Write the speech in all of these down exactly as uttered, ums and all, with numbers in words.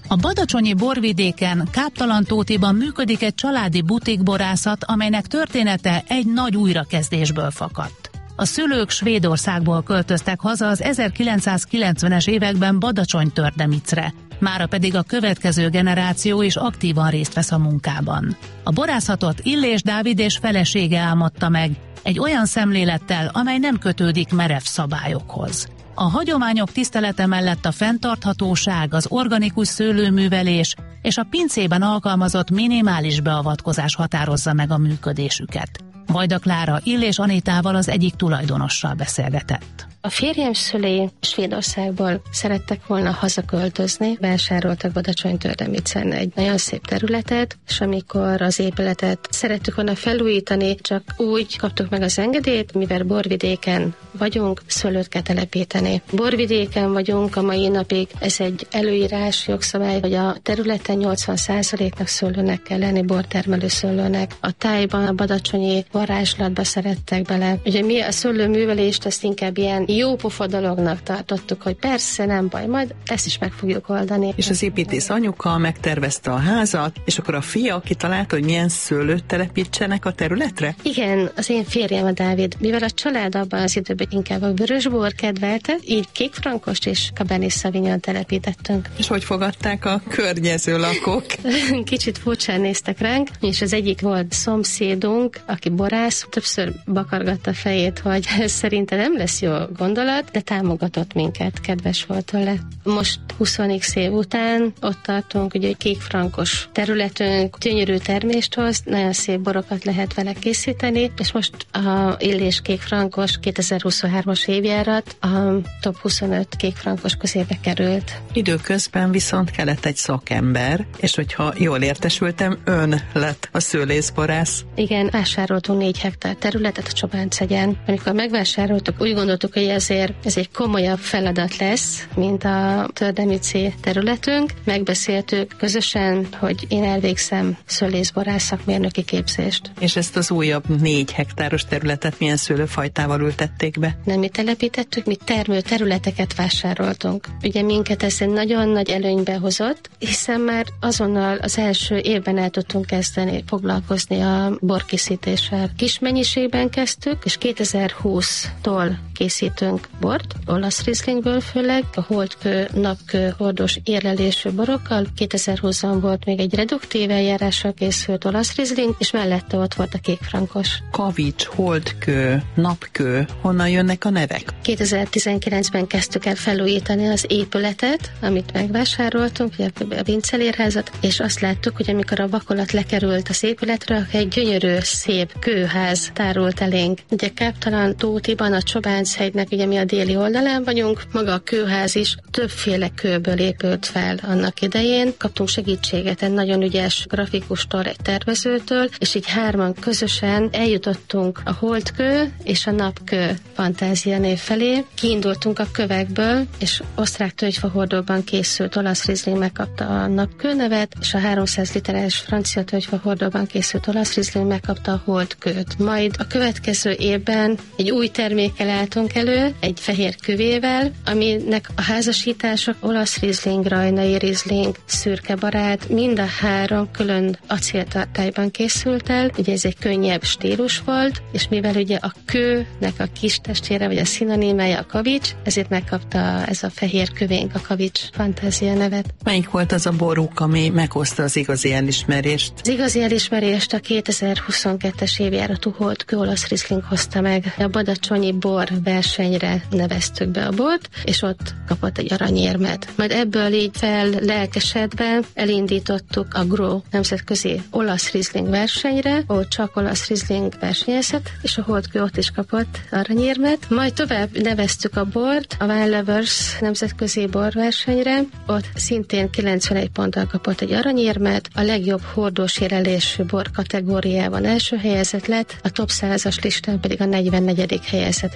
A badacsonyi borvidéken, Káptalan-Tótiban működik egy családi butikborászat, amelynek története egy nagy újrakezdésből fakadt. A szülők Svédországból költöztek haza az ezerkilencszázkilencvenes években Badacsony-Tördemicre, mára pedig a következő generáció is aktívan részt vesz a munkában. A borászatot Illés Dávid és felesége álmodta meg, egy olyan szemlélettel, amely nem kötődik merev szabályokhoz. A hagyományok tisztelete mellett a fenntarthatóság, az organikus szőlőművelés és a pincében alkalmazott minimális beavatkozás határozza meg a működésüket. Vajda Klára Illés Anitával, az egyik tulajdonossal beszélgetett. A férjem szülei Svédországból szerettek volna hazaköltözni, vásároltak Badacsony-Tördemicen egy nagyon szép területet, és amikor az épületet szerettük volna felújítani, csak úgy kaptuk meg az engedélyt, mivel borvidéken vagyunk, szőlőt kell telepíteni. Borvidéken vagyunk a mai napig, ez egy előírás, jogszabály, hogy a területen nyolcvan százaléknak szőlőnek kell lenni, bortermelő szőlőnek. A tájban, a badacsonyi varázslatba szerettek bele. Ugye mi a szőlőművelést ezt inkább ilyen jó pofa dolognak tartottuk, hogy persze, nem baj, majd ezt is meg fogjuk oldani. És az építész anyuka megtervezte a házat, és akkor a fia kitalálta, hogy milyen szőlőt telepítsenek a területre? Igen, az én férjem a Dávid, mivel a család abban az időben inkább a vörösbor kedvelte, így kékfrankost és Cabernet Sauvignon telepítettünk. És hogy fogadták a környező lakók? Kicsit furcsán néztek ránk, és az egyik volt szomszédunk, aki borász, többször bakargatta a fejét, hogy szerinte nem lesz jó gondolat, de támogatott minket, kedves volt tőle. Most húsz év után ott tartunk, ugye egy kékfrankos területünk, gyönyörű termést hoz, nagyon szép borokat lehet vele készíteni, és most a Illés kékfrankos kétezer-huszonhármas évjárat a top huszonöt kékfrankos közébe került. Időközben viszont kellett egy szakember, és hogyha jól értesültem, ön lett a szőlészborász. Igen, vásároltunk négy hektár területet a Csobáncegyen. Amikor megvásároltuk, úgy gondoltuk, hogy ezért ez egy komolyabb feladat lesz, mint a tördemici területünk. Megbeszéltük közösen, hogy én elvégzem szőlészborász szakmérnöki képzést. És ezt az újabb négy hektáros területet milyen szőlőfajtával ültették be? Nem mi telepítettük, mi termő területeket vásároltunk. Ugye minket ez egy nagyon nagy előnybe hozott, hiszen már azonnal az első évben el tudtunk kezdeni foglalkozni a borkészítéssel. Kis mennyiségben kezdtük, és kétezer-húsztól készítünk bort, olasz rizlingből főleg, a holdkő, napkő, hordós érlelésű borokkal. kétezer-húszban volt még egy reduktív eljárással készült olasz rizling, és mellette ott volt a kékfrankos. Kavics, holdkő, napkő, honnan jönnek a nevek? kétezer-tizenkilencben kezdtük el felújítani az épületet, amit megvásároltunk, a Vincelérházat, és azt láttuk, hogy amikor a vakolat lekerült az épületről, egy gyönyörű, szép kőház tárult elénk. Ugye Káptalan-Tótiban, a Csobánchegynek, ugye mi a déli oldalán vagyunk, maga a kőház is többféle kőből épült fel annak idején. Kaptunk segítséget egy nagyon ügyes grafikustól, egy tervezőtől, és így hárman közösen eljutottunk a holdkő és a napkő fantázia név felé. Kiindultunk a kövekből, és osztrák tölgyfahordóban készült olasz rizling megkapta a napkő nevet, és a háromszáz literes francia tölgyfahordóban készült olasz rizling megkapta a holdkőt. Majd a következő évben egy új termékkel álltunk elő, egy fehér küvével, aminek a házasítások olasz rizling, rajnai rizling, szürke barát, mind a három külön acéltartályban készült el. Ugye ez egy könnyebb stílus volt, és mivel ugye a kőnek a kis testvére, vagy a szinonimája a kavics, ezért megkapta ez a fehér küvénk a kavics fantázia nevet. Melyik volt az a boruk, ami meghozta az igazi elismerést? Az igazi elismerést a kétezer-huszonkettes évjáratú holdkő olasz rizling hozta meg. A badacsonyi bor versenyre neveztük be a bort, és ott kapott egy aranyérmet. Majd ebből így fel lelkesedve elindítottuk a Grow nemzetközi olasz rizling versenyre, ahol csak olasz rizling versenyezett, és a holdkő ott is kapott aranyérmet. Majd tovább neveztük a bort a Wine Lovers nemzetközi borversenyre, ott szintén kilencvenegy ponttal kapott egy aranyérmet, a legjobb hordós érlelésű bor kategóriában első helyezett lett, a top százas listán pedig a negyvennegyedik helyezetre került.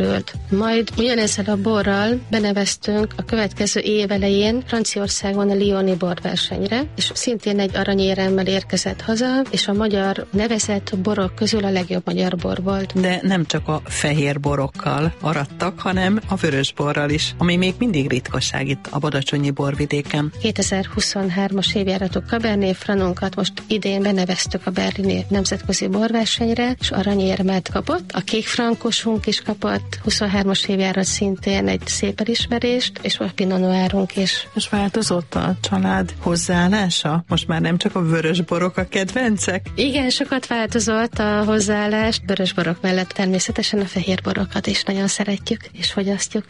került. Majd ugyanezzel a borral beneveztünk a következő év elején Franciaországban a Lyoni borversenyre, és szintén egy aranyéremmel érkezett haza, és a magyar nevezett borok közül a legjobb magyar bor volt. De nem csak a fehér borokkal arattak, hanem a vörös borral is, ami még mindig ritkaság itt a badacsonyi borvidéken. kétezer-huszonhármas évjáratú Cabernet Francunkat most idén beneveztük a berlini nemzetközi borversenyre, és aranyérmet kapott. A kék frankosunk is kapott huszonhármas évjárat szintén egy szép elismerést, és a Pinot Noirunk is. És változott a család hozzáállása? Most már nem csak a vörös borok a kedvencek? Igen, sokat változott a hozzáállás. Vörös borok mellett természetesen a fehér borokat is nagyon szeretjük és fogyasztjuk.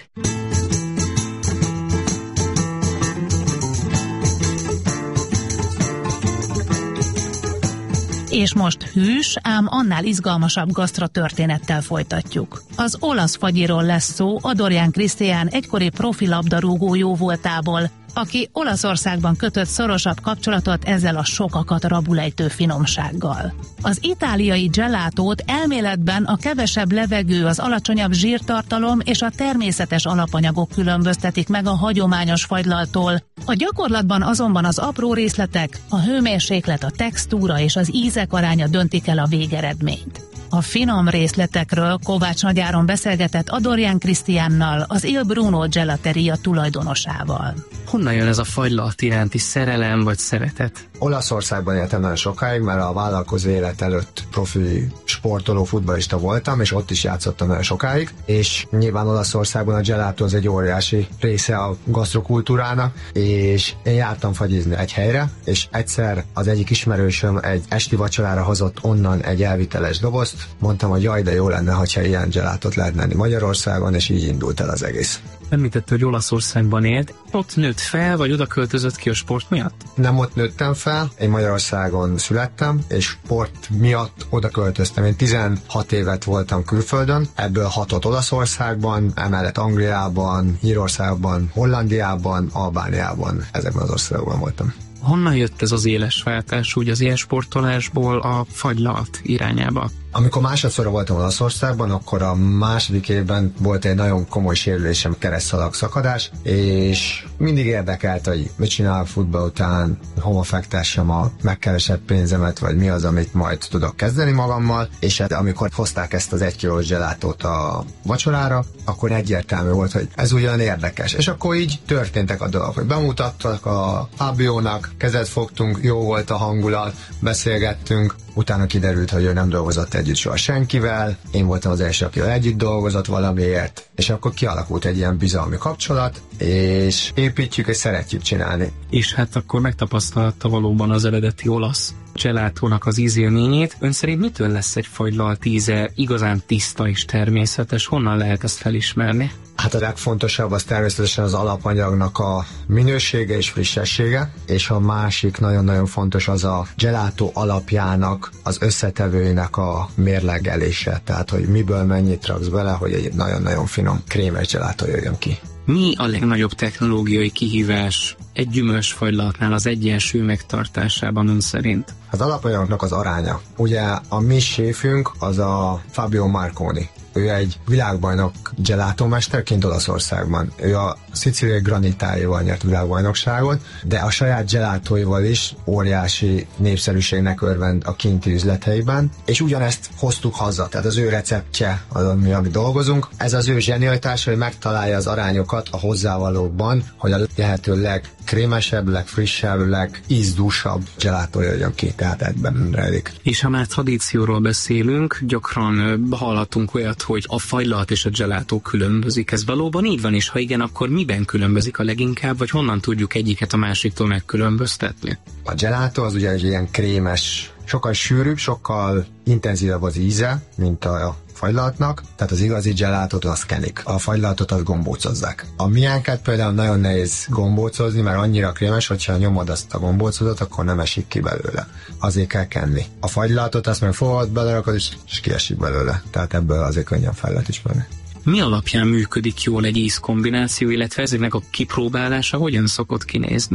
És most hűs, ám annál izgalmasabb gasztratörténettel folytatjuk. Az olasz fagyiról lesz szó Adorján Krisztián egykori profi labdarúgó jóvoltából, aki Olaszországban kötött szorosabb kapcsolatot ezzel a sokakat rabulejtő finomsággal. Az itáliai gelatót elméletben a kevesebb levegő, az alacsonyabb zsírtartalom és a természetes alapanyagok különböztetik meg a hagyományos fagylaltól. A gyakorlatban azonban az apró részletek, a hőmérséklet, a textúra és az ízek aránya döntik el a végeredményt. A finom részletekről Kovács Nagyáron beszélgetett Adorján Krisztiánnal, az Il Bruno Gelateria tulajdonosával. Honnan jön ez a fagylalt iránti szerelem vagy szeretet? Olaszországban éltem nagyon sokáig, mert a vállalkozó élet előtt profi sportoló, futballista voltam, és ott is játszottam nagyon sokáig, és nyilván Olaszországban a gelato az egy óriási része a gasztrokultúrának, és én jártam fagyizni egy helyre, és egyszer az egyik ismerősöm egy esti vacsorára hozott onnan egy elviteles dobozt, mondtam, hogy jaj, de jó lenne, ha ilyen gelatot lehetne enni Magyarországon, és így indult el az egész. Említette, hogy Olaszországban élt. Ott nőtt fel, vagy oda költözött ki a sport miatt? Nem ott nőttem fel, én Magyarországon születtem, és sport miatt oda költöztem. Én tizenhat évet voltam külföldön, ebből hatot Olaszországban, emellett Angliában, Írországban, Hollandiában, Albániában, ezekben az országokban voltam. Honnan jött ez az éles váltás úgy az ilyen sportolásból a fagylalt irányába? Amikor másodszorra voltam Olaszországban, akkor a második évben volt egy nagyon komoly sérülésem, keresztszalag szakadás, és mindig érdekelt, hogy mit csinál futball után, hova fektessem a megkeresett pénzemet, vagy mi az, amit majd tudok kezdeni magammal, és hát, amikor hozták ezt az egy kilós gelatót a vacsorára, akkor egyértelmű volt, hogy ez ugyan érdekes. És akkor így történtek a dolgok, hogy bemutattak a Fábiónak, kezet fogtunk, jó volt a hangulat, beszélgettünk, utána kiderült, hogy ő nem dolgozott együtt soha senkivel, én voltam az első, akivel együtt dolgozott valamiért, és akkor kialakult egy ilyen bizalmi kapcsolat, és építjük és szeretjük csinálni. És hát akkor megtapasztalta valóban az eredeti olasz gelatónak az ízélményét. Ön szerint mitől lesz egy fagylalt íze igazán tiszta és természetes? Honnan lehet ezt felismerni? Hát a legfontosabb az természetesen az alapanyagnak a minősége és frissessége, és a másik nagyon-nagyon fontos az a gelato alapjának, az összetevőinek a mérlegelése, tehát hogy miből mennyit raksz bele, hogy egy nagyon-nagyon finom krémes gelato jöjjön ki. Mi a legnagyobb technológiai kihívás egy gyümölcsfagylaltnál az egyensúly megtartásában ön szerint? Az alapanyagoknak az aránya. Ugye a mi séfünk az a Fabio Marconi. Ő egy világbajnok gelatómesterként Olaszországban. Ő a szicíliai granitáival nyert világbajnokságot, de a saját gelatóival is óriási népszerűségnek örvend a kinti üzleteiben, és ugyanezt hoztuk haza, tehát az ő receptje az, ami, ami dolgozunk. Ez az ő zsenialitása, hogy megtalálja az arányokat a hozzávalókban, hogy a lehető legkrémesebb, legfrissebb, legízdúsabb gelato jöjjön ki, tehát ebben rejlik. És ha már tradícióról beszélünk, gyakran hallhatunk olyat, hogy a fagylalt és a gelato különbözik. Ez valóban így van, és ha igen, akkor miben különbözik a leginkább, vagy honnan tudjuk egyiket a másiktól megkülönböztetni? A gelato az ugye egy ilyen krémes, sokkal sűrűbb, sokkal intenzívebb az íze, mint a fagylaltnak, tehát az igazi gelatót azt kenik. A fagylaltot azt gombócozzák. A miánket például nagyon nehéz gombócozni, mert annyira krémes, hogyha nyomod azt a gombócozat, akkor nem esik ki belőle. Azért kell kenni. A fagylaltot azt meg fogod, belerakod, és, és kiesik belőle. Tehát ebből azért könnyen fel lehet ismerni. Mi alapján működik jól egy ízkombináció, illetve ezeknek a kipróbálása hogyan szokott kinézni?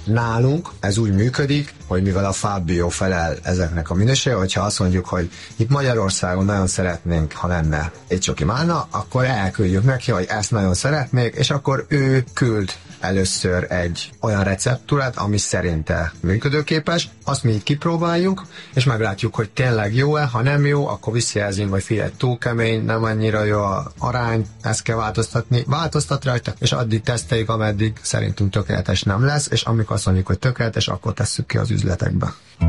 Nálunk ez úgy működik, hogy mivel a Fábio felel ezeknek a minősége, hogyha azt mondjuk, hogy itt Magyarországon nagyon szeretnénk, ha lenne egy csoki málna, akkor elküldjük neki, hogy ezt nagyon szeretnék, és akkor ő küld először egy olyan receptúrát, ami szerinte működőképes, azt mi így kipróbáljuk, és meglátjuk, hogy tényleg jó-e, ha nem jó, akkor visszajelzünk, hogy figyelj, túl kemény, nem annyira jó a arány, ezt kell változtatni, változtat rajta, és addig teszteljük, ameddig szerintünk tökéletes nem lesz, és amikor azt mondjuk, hogy tökéletes, akkor tesszük ki az üzletekbe.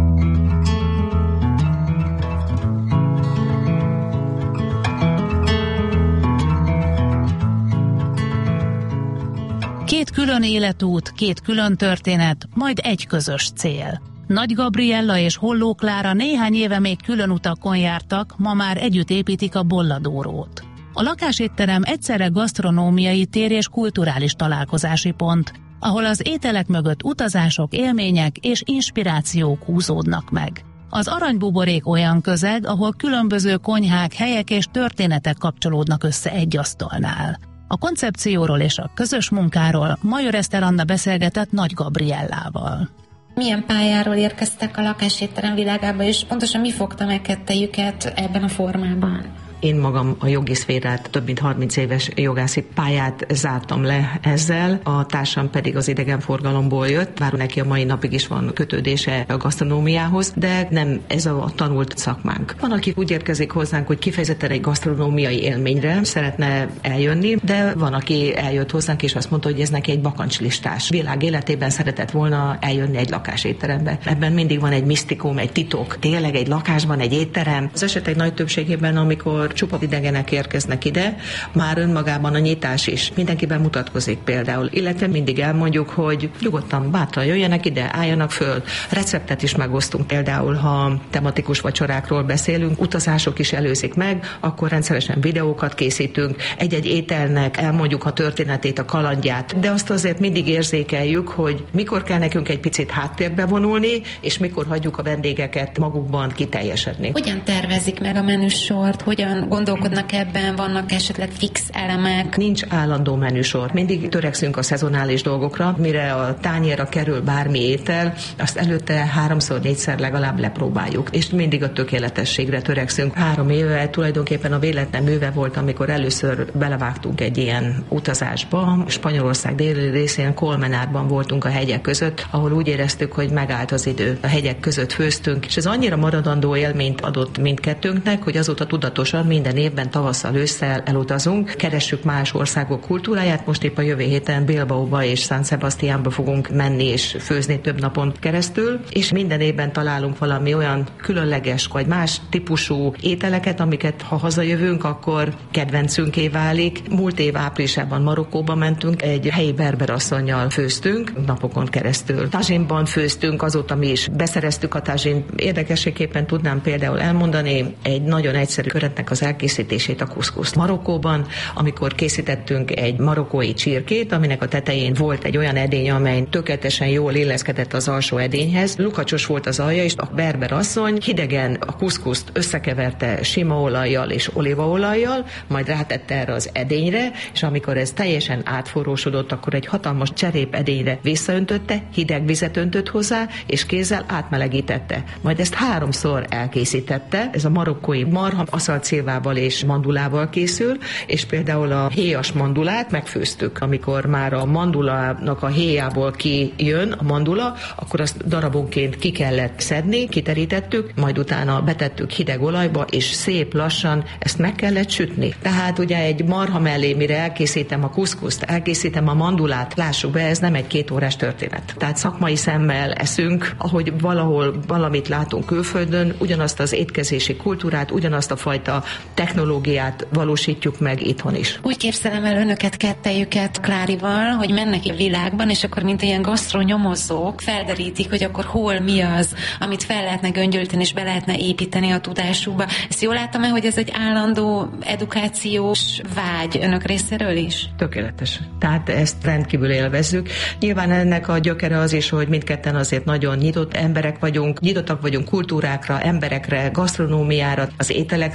Két külön életút, két külön történet, majd egy közös cél. Nagy Gabriella és Holló Klára néhány éve még külön utakon jártak, ma már együtt építik a Bolladórót. A lakásétterem egyszerre gasztronómiai tér és kulturális találkozási pont, ahol az ételek mögött utazások, élmények és inspirációk húzódnak meg. Az Aranybuborék olyan közeg, ahol különböző konyhák, helyek és történetek kapcsolódnak össze egy asztalnál. A koncepcióról és a közös munkáról Major Eszter Anna beszélgetett Nagy Gabriellával. Milyen pályáról érkeztek a lakásétterem világába, és pontosan mi fogta meg kettejüket ebben a formában? Én magam a jogi szférát, több mint harminc éves jogászi pályát zártam le ezzel, a társam pedig az idegenforgalomból jött, bár neki a mai napig is van kötődése a gasztronómiához, de nem ez a tanult szakmánk. Van, aki úgy érkezik hozzánk, hogy kifejezetten egy gasztronómiai élményre szeretne eljönni, de van, aki eljött hozzánk, és azt mondta, hogy ez neki egy bakancslistás. Világ életében szeretett volna eljönni egy lakásétterembe. Ebben mindig van egy misztikum, egy titok. Tényleg egy lakásban egy étterem. Az esetek nagy többségében, amikor csupa idegenek érkeznek ide, már önmagában a nyitás is. Mindenki bemutatkozik például, illetve mindig elmondjuk, hogy nyugodtan, bátran jöjjenek ide, álljanak föl. Receptet is megosztunk például, ha tematikus vacsorákról beszélünk, utazások is előzik meg, akkor rendszeresen videókat készítünk, egy-egy ételnek elmondjuk a történetét, a kalandját, de azt azért mindig érzékeljük, hogy mikor kell nekünk egy picit háttérbe vonulni, és mikor hagyjuk a vendégeket magukban kiteljesedni. Hogyan tervezik meg a menüsort, hogyan gondolkodnak ebben, vannak esetleg fix elemek? Nincs állandó menüsor. Mindig törekszünk a szezonális dolgokra, mire a tányérra kerül bármi étel, azt előtte háromszor, négyszer legalább lepróbáljuk, és mindig a tökéletességre törekszünk. Három éve tulajdonképpen a véletlen műve volt, amikor először belevágtunk egy ilyen utazásba. Spanyolország déli részén, Colmenárban voltunk a hegyek között, ahol úgy éreztük, hogy megállt az idő. A hegyek között főztünk, és ez annyira maradandó élményt adott mindkettőnknek, hogy azóta tudatosan minden évben tavasszal, ősszel elutazunk, keressük más országok kultúráját, most épp a jövő héten Bilbaóba és San Sebastiánba fogunk menni és főzni több napon keresztül, és minden évben találunk valami olyan különleges vagy más típusú ételeket, amiket ha hazajövünk, akkor kedvencünké válik. Múlt év áprilisában Marokkóba mentünk, egy helyi berber asszonnyal főztünk napokon keresztül. Tazsinban főztünk, azóta mi is beszereztük a tazsint. Érdekességképpen tudnám például elmondani egy nagyon egyszerű köretnek az elkészítését, a kuszkuszt. Marokkóban, amikor készítettünk egy marokkói csirkét, aminek a tetején volt egy olyan edény, amely tökéletesen jól illeszkedett az alsó edényhez. Lukacsos volt az alja, és a berber asszony hidegen a kuszkuszt összekeverte sima olajjal és olívaolajjal, majd rátette erre az edényre, és amikor ez teljesen átforrósodott, akkor egy hatalmas cserép edényre visszaöntötte, hideg vizet öntött hozzá, és kézzel átmelegítette. Majd ezt háromszor elkészítette. Ez a marokkói marha aszalcilvával és mandulával készül, és például a héjas mandulát megfőztük. Amikor már a mandulának a héjából kijön a mandula, akkor azt darabonként ki kellett szedni, kiterítettük, majd utána betettük hideg olajba, és szép lassan ezt meg kellett sütni. Tehát ugye egy marha mellé, mire elkészítem a kuszkuszt, elkészítem a mandulát, lássuk be, ez nem egy két órás történet. Tehát szakmai szemmel eszünk, ahogy valahol valamit látunk külföldön, ugyanazt az étkezési kultúrát, ugyanazt a fajta technológiát valósítjuk meg itthon is. Úgy képzelem el önöket kettejüket Klárival, hogy mennek a világban, és akkor mint ilyen gasztronyomozók felderítik, hogy akkor hol mi az, amit fel lehetne göngyölteni, és be lehetne építeni a tudásukba. Ezt jól láttam el, hogy ez egy állandó edukációs vágy önök részéről is? Tökéletes. Tehát ezt rendkívül élvezzük. Nyilván ennek a gyökere az is, hogy mindketten azért nagyon nyitott emberek vagyunk, nyitottak vagyunk kultúrákra, emberekre, gasztronómiára, az ételekre rá,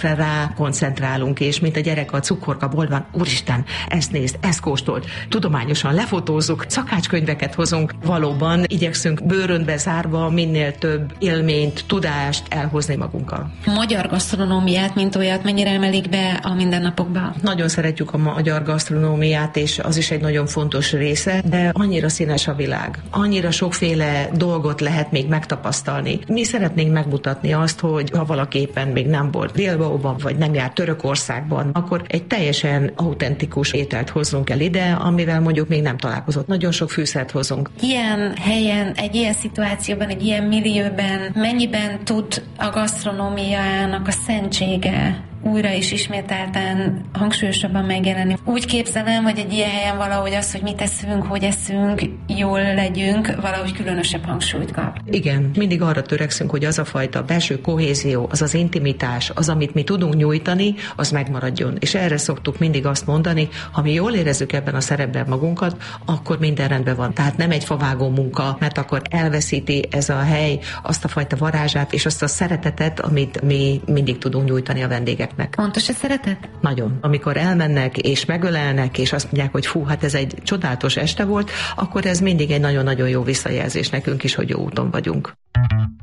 koncentrálunk, és mint a gyerek a cukorkaboltban, úristen, ezt nézd, ezt kóstolt. Tudományosan lefotózzuk, szakácskönyveket hozunk, valóban igyekszünk bőröntbe zárva minél több élményt, tudást elhozni magunkkal. A magyar gasztronómiát, mint olyat, mennyire emelik be a mindennapokba? Nagyon szeretjük a magyar gasztronómiát, és az is egy nagyon fontos része, de annyira színes a világ, annyira sokféle dolgot lehet még megtapasztalni. Mi szeretnénk megmutatni azt, hogy ha valaki éppen még nem volt Bilbaóban, vagy nem járt Törökországban, akkor egy teljesen autentikus ételt hozzunk el ide, amivel mondjuk még nem találkozott. Nagyon sok fűszert hozunk. Ilyen helyen, egy ilyen szituációban, egy ilyen millióben mennyiben tud a gasztronómiának a szentsége újra is ismételten hangsúlyosabban megjelenni? Úgy képzelem, hogy egy ilyen helyen valahogy az, hogy mit eszünk, hogy eszünk, jól legyünk, valahogy különösebb hangsúlyt kap. Igen, mindig arra törekszünk, hogy az a fajta belső kohézió, az az intimitás, az, amit mi tudunk nyújtani, az megmaradjon. És erre szoktuk mindig azt mondani, ha mi jól érezzük ebben a szerepben magunkat, akkor minden rendben van. Tehát nem egy favágó munka, mert akkor elveszíti ez a hely azt a fajta varázsát és azt a szeretetet, amit mi mindig tudunk nyújtani a vendégeknek. Fontos a szeretet? Nagyon. Amikor elmennek és megölelnek, és azt mondják, hogy fú, hát ez egy csodálatos este volt, akkor ez mindig egy nagyon-nagyon jó visszajelzés nekünk is, hogy jó úton vagyunk.